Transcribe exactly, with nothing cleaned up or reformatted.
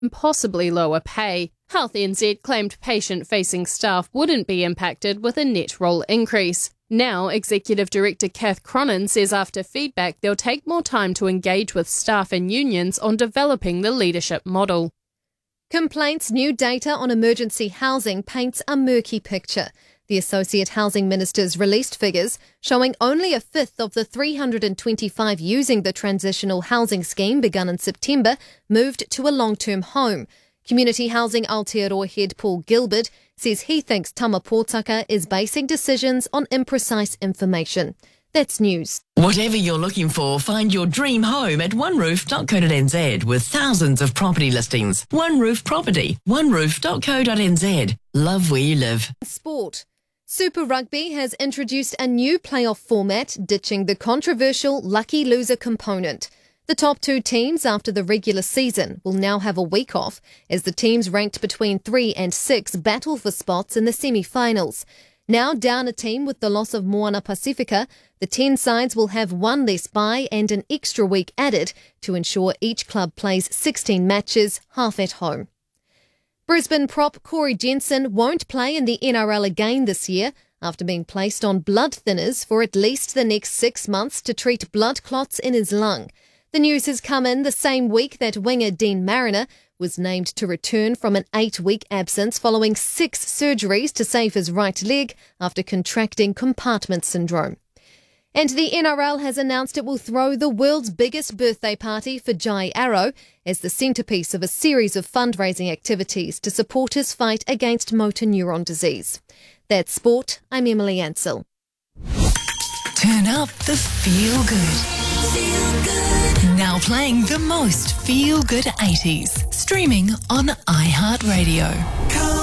and possibly lower pay. Health N Z claimed patient-facing staff wouldn't be impacted with a net role increase. Now, Executive Director Kath Cronin says after feedback they'll take more time to engage with staff and unions on developing the leadership model. Complaints, new data on emergency housing paints a murky picture. The Associate Housing Minister's released figures showing only a fifth of the three hundred twenty-five using the transitional housing scheme begun in September moved to a long-term home. Community Housing Aotearoa head Paul Gilbert says he thinks Tama Pōtaka is basing decisions on imprecise information. That's news. Whatever you're looking for, find your dream home at one roof dot co dot n z with thousands of property listings. One Roof Property, one roof dot co dot n z. Love where you live. Sport. Super Rugby has introduced a new playoff format, ditching the controversial lucky loser component. The top two teams after the regular season will now have a week off as the teams ranked between three and six battle for spots in the semi-finals. Now down a team with the loss of Moana Pacifica, the ten sides will have one less bye and an extra week added to ensure each club plays sixteen matches, half at home. Brisbane prop Corey Jensen won't play in the N R L again this year after being placed on blood thinners for at least the next six months to treat blood clots in his lung. The news has come in the same week that winger Dean Mariner was named to return from an eight-week absence following six surgeries to save his right leg after contracting compartment syndrome. And the N R L has announced it will throw the world's biggest birthday party for Jai Arrow as the centrepiece of a series of fundraising activities to support his fight against motor neuron disease. That's sport. I'm Emily Ansell. Turn up the feel good. Feel good. Now playing the most feel good eighties. Streaming on iHeartRadio.